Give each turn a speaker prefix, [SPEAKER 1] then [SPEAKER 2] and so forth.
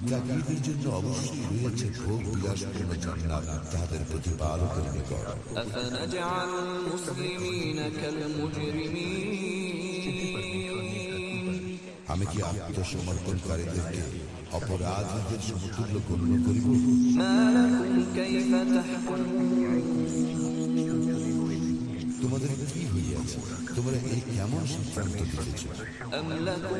[SPEAKER 1] মুত্তাকীদের জন্য অবশ্যই রয়েছে ভোগ বিলাসপূর্ণ জান্নাত তাদের প্রতিপালকের নিকট।
[SPEAKER 2] আফানাজআলুল মুসলিমিনা কাল মুজরিমিন,
[SPEAKER 1] আমি কি আত্মসমর্পণকারীদেরকে অপরাধীদের সমতুল্য গণ্য করিব?
[SPEAKER 2] মা লাকুম কাইফা তাহকুমুন,
[SPEAKER 1] তোমাদের কি হইয়াছে? তোমরা এই কেমন সিদ্ধান্ত দিতেছ?
[SPEAKER 2] আম লাকুম